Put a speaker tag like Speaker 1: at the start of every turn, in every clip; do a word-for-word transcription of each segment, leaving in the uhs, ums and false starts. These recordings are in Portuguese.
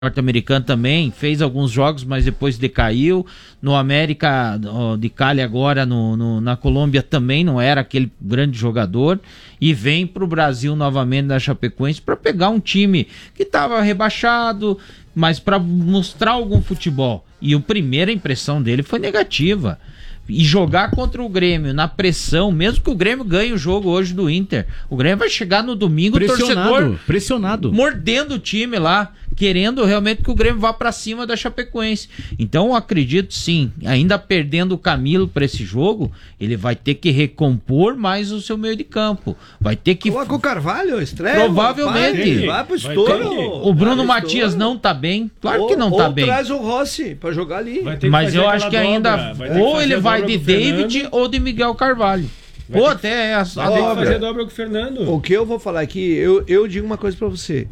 Speaker 1: norte-americano também, fez alguns jogos, mas depois decaiu. No América de Cali agora, no, no, na Colômbia também não era aquele grande jogador, e vem para o Brasil novamente da Chapecoense para pegar um time que estava rebaixado, mas para mostrar algum futebol. E a primeira impressão dele foi negativa. E jogar contra o Grêmio na pressão, mesmo que o Grêmio ganhe o jogo hoje do Inter, o Grêmio vai chegar no domingo,
Speaker 2: pressionado,
Speaker 1: torcedor
Speaker 2: pressionado,
Speaker 1: mordendo o time lá, querendo realmente que o Grêmio vá pra cima da Chapecoense. Então eu acredito sim, ainda perdendo o Camilo pra esse jogo, ele vai ter que recompor mais o seu meio de campo, vai ter que...
Speaker 3: Coloca o Carvalho, estreia.
Speaker 1: Provavelmente.
Speaker 3: Vai, vai pro estouro.
Speaker 1: O Bruno Matias não tá bem, claro que não tá bem.
Speaker 3: Ou traz o Rossi pra jogar ali.
Speaker 1: Mas eu acho que ainda, ou ele vai de David ou de Miguel Carvalho. Ou até a
Speaker 3: dobra. Fazer dobra com o Fernando. O que eu vou falar aqui, eu, eu digo uma coisa pra você.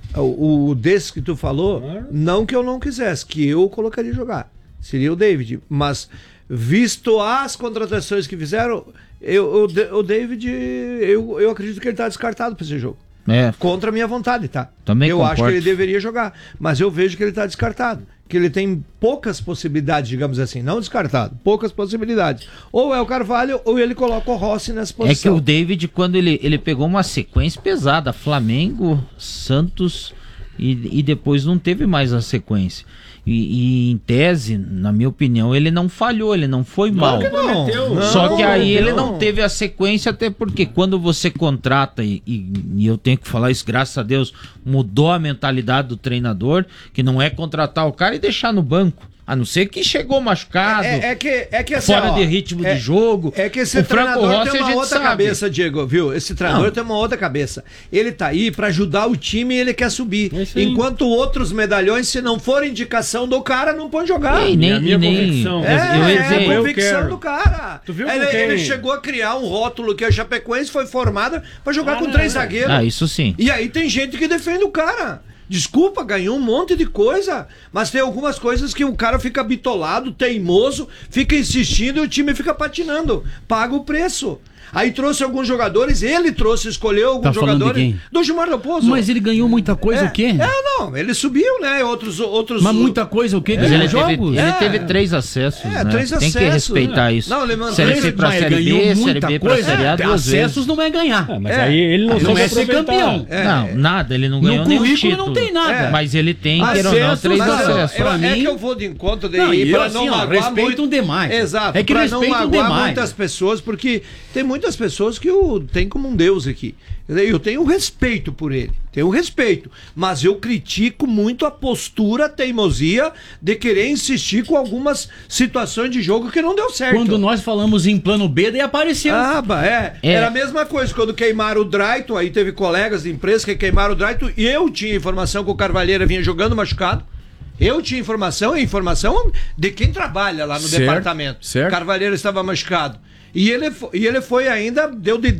Speaker 3: O, o desse que tu falou, claro. Não que eu não quisesse, que eu colocaria jogar. Seria o David. Mas, visto as contratações que fizeram, eu, o, o David, eu, eu acredito que ele tá descartado pra esse jogo.
Speaker 1: É.
Speaker 3: Contra a minha vontade, tá?
Speaker 1: Também
Speaker 3: eu
Speaker 1: comporto.
Speaker 3: acho que ele deveria jogar. Mas eu vejo que ele tá descartado. Que ele tem poucas possibilidades, digamos assim, não descartado, poucas possibilidades. Ou é o Carvalho, ou ele coloca o Rossi nessa posição.
Speaker 1: É que o David, quando ele, ele pegou uma sequência pesada, Flamengo, Santos, e, e depois não teve mais a sequência. E, e em tese, na minha opinião, ele não falhou, ele não foi mal.
Speaker 3: Não, não,
Speaker 1: Só que aí
Speaker 3: não.
Speaker 1: ele não teve a sequência, até porque quando você contrata, e, e, e eu tenho que falar isso, graças a Deus, mudou a mentalidade do treinador, que não é contratar o cara e deixar no banco. A não ser que chegou machucado,
Speaker 3: é, é que, é que assim,
Speaker 1: fora
Speaker 3: ó,
Speaker 1: de ritmo
Speaker 3: é,
Speaker 1: de jogo.
Speaker 3: É que esse
Speaker 1: o Franco
Speaker 3: treinador
Speaker 1: Rossi,
Speaker 3: tem uma outra
Speaker 1: sabe.
Speaker 3: cabeça, Diego, viu? Esse treinador
Speaker 1: não.
Speaker 3: tem uma outra cabeça. Ele tá aí pra ajudar o time e ele quer subir. Enquanto outros medalhões, se não for indicação do cara, não pode jogar.
Speaker 1: E nem,
Speaker 3: é a minha
Speaker 1: nem,
Speaker 3: convicção. É, eu, eu é a convicção do cara. Tu viu ele, ele chegou a criar um rótulo que a Chapecoense foi formada pra jogar ah, com três é. zagueiros.
Speaker 1: Ah, isso sim.
Speaker 3: E aí tem gente que defende o cara. Desculpa, ganhou um monte de coisa, mas tem algumas coisas que o cara fica bitolado, teimoso, fica insistindo e o time fica patinando. Paga o preço. Aí trouxe alguns jogadores, ele trouxe, escolheu alguns
Speaker 2: tá
Speaker 3: jogadores. Do Gilmar Dalpozo.
Speaker 2: Mas ele ganhou muita coisa,
Speaker 3: é,
Speaker 2: o quê?
Speaker 3: É, não, ele subiu, né? Outros. outros
Speaker 2: Mas muita coisa, o quê?
Speaker 1: Mas ele,
Speaker 2: jogos?
Speaker 1: teve, ele é. teve três acessos.
Speaker 3: É,
Speaker 1: né?
Speaker 3: três
Speaker 1: Tem
Speaker 3: acessos.
Speaker 1: que respeitar isso.
Speaker 3: Não, ele mandou
Speaker 1: Série C pra
Speaker 2: mas
Speaker 1: Série B, Série B pra
Speaker 2: coisa.
Speaker 1: Série A,
Speaker 2: É,
Speaker 1: duas
Speaker 2: acessos
Speaker 1: vezes.
Speaker 2: não vai ganhar.
Speaker 4: Ah, mas
Speaker 3: é.
Speaker 4: aí ele não,
Speaker 2: não é ser campeão.
Speaker 3: É.
Speaker 1: Não, nada, ele não ganhou
Speaker 2: no
Speaker 1: nenhum
Speaker 2: currículo
Speaker 1: título.
Speaker 2: não tem nada.
Speaker 3: É.
Speaker 1: Mas ele tem,
Speaker 2: Acessos,
Speaker 1: queira ou não, três
Speaker 3: mas
Speaker 1: acessos.
Speaker 3: eu, eu,
Speaker 2: Pra
Speaker 3: é
Speaker 2: mim...
Speaker 3: que eu vou de encontro daí
Speaker 2: não, e
Speaker 3: pra
Speaker 2: assim,
Speaker 3: não
Speaker 2: ó,
Speaker 3: magoar
Speaker 2: respeitam
Speaker 3: muito...
Speaker 2: demais.
Speaker 3: Exato,
Speaker 2: é que
Speaker 3: pra não magoar
Speaker 2: demais.
Speaker 3: muitas pessoas, porque tem muitas pessoas que o tem como um deus aqui. Eu tenho respeito por ele, tenho respeito, mas eu critico muito a postura, a teimosia de querer insistir com algumas situações de jogo que não deu certo.
Speaker 2: Quando nós falamos em plano B, daí apareceu.
Speaker 3: Ah, é.
Speaker 1: é.
Speaker 3: Era a mesma coisa, quando queimaram o Drayton, aí teve colegas de empresa que queimaram o Drayton, e eu tinha informação que o Carvalheira vinha jogando machucado. Eu tinha informação, e informação de quem trabalha lá no
Speaker 2: certo,
Speaker 3: departamento.
Speaker 2: Certo.
Speaker 3: Carvalheira estava machucado. E ele, e ele foi ainda, deu de...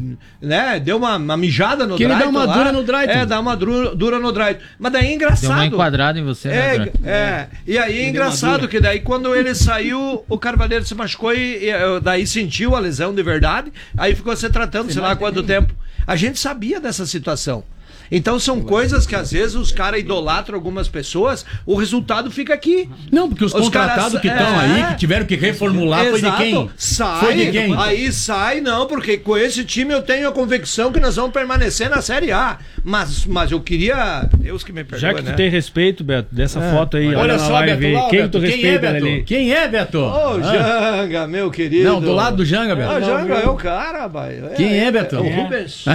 Speaker 3: né, deu uma, uma mijada no
Speaker 2: que
Speaker 3: Drayton.
Speaker 2: Que ele dá uma
Speaker 3: lá.
Speaker 2: dura no Drayton.
Speaker 3: É, dá uma dura, dura no Drayton. Mas daí é engraçado.
Speaker 1: Deu uma enquadrada em você,
Speaker 3: é,
Speaker 1: né,
Speaker 3: é, é. E aí é engraçado que daí quando ele saiu, o Carvalheiro se machucou e, e daí sentiu a lesão de verdade. Aí ficou se tratando, sei lá quanto tempo. A gente sabia dessa situação. Então são coisas que às vezes os caras idolatram algumas pessoas, o resultado fica aqui.
Speaker 2: Não, porque os, os contratados caras, que estão é, aí, que tiveram que reformular,
Speaker 3: exato,
Speaker 2: foi de quem?
Speaker 3: Sai,
Speaker 2: foi de quem?
Speaker 3: Aí sai, não, porque com esse time eu tenho a convicção que nós vamos permanecer na Série A. Mas, mas eu queria... Deus que me perdoe,
Speaker 4: já que tu
Speaker 3: né?
Speaker 4: tem respeito, Beto, dessa é. foto aí,
Speaker 2: olha,
Speaker 4: olha
Speaker 2: só,
Speaker 4: live,
Speaker 2: Beto, lá,
Speaker 4: quem
Speaker 2: Beto,
Speaker 4: tu
Speaker 2: quem
Speaker 4: respeita
Speaker 2: é, Beto?
Speaker 4: ali?
Speaker 2: Quem é, Beto?
Speaker 3: Ô, oh, Janga, meu querido.
Speaker 2: Não, do lado do Janga, Beto.
Speaker 3: Ah, o Janga é o cara, rapaz. É,
Speaker 2: quem é, Beto?
Speaker 3: É, o Rubens.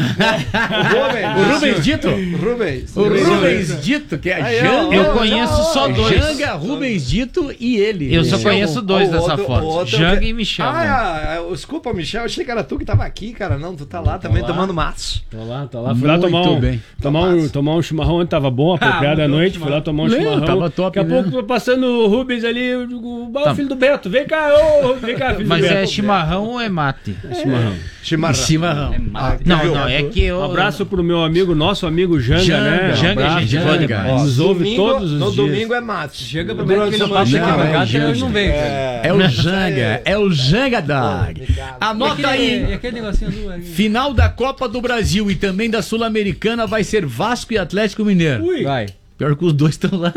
Speaker 3: o Rubens.
Speaker 2: O Rubens Dito?
Speaker 3: Rubens.
Speaker 2: O Rubens Dito, que é
Speaker 3: aí,
Speaker 2: Janga.
Speaker 1: Eu conheço só dois.
Speaker 2: Janga, Rubens Dito e ele.
Speaker 1: Eu só conheço dois
Speaker 3: o
Speaker 1: dessa
Speaker 3: outro,
Speaker 1: foto.
Speaker 3: Outro,
Speaker 1: Janga e Michel.
Speaker 3: Ah, é, desculpa, Michel. Achei que era tu que tava aqui, cara. Não, tu tá lá também
Speaker 4: lá.
Speaker 3: tomando maço.
Speaker 4: Tô lá, tô lá. Fui lá tomar um,
Speaker 2: bem.
Speaker 4: tomar um, tomar um chimarrão onde tava bom, apropriado
Speaker 2: ah,
Speaker 4: à noite. Fui lá tomar um
Speaker 2: Lembra,
Speaker 4: chimarrão.
Speaker 2: Tava top,
Speaker 4: Daqui a
Speaker 2: né?
Speaker 4: pouco tô passando o Rubens ali, eu digo, o
Speaker 1: Tá.
Speaker 4: filho do Beto, vem cá, ô, vem cá, filho
Speaker 1: Mas
Speaker 4: do Beto.
Speaker 1: é chimarrão ou é mate?
Speaker 4: É chimarrão.
Speaker 3: Chimarrão.
Speaker 2: Chimarrão.
Speaker 3: Ah,
Speaker 1: Não, não, é que eu...
Speaker 4: Um abraço pro meu amigo, nosso amigo Janga,
Speaker 2: Janga.
Speaker 4: né?
Speaker 1: Janga,
Speaker 4: um abraço,
Speaker 1: gente boa
Speaker 2: Janga.
Speaker 1: demais.
Speaker 4: Nos ouve
Speaker 3: domingo,
Speaker 4: todos os
Speaker 3: no
Speaker 4: dias.
Speaker 3: domingo é mate.
Speaker 5: Chega pra mim que não passa aqui
Speaker 2: Não,
Speaker 5: pra
Speaker 2: é
Speaker 5: cá,
Speaker 2: Janga.
Speaker 5: eu não venho.
Speaker 3: É,
Speaker 2: É o Janga, é o Janga Dog. Anota
Speaker 5: E aquele-
Speaker 2: aí.
Speaker 5: e aquele negocinho azul ali?
Speaker 2: Final da Copa do Brasil e também da Sul-Americana vai ser Vasco e Atlético Mineiro.
Speaker 4: Ui.
Speaker 5: Vai.
Speaker 2: Pior que os dois estão lá.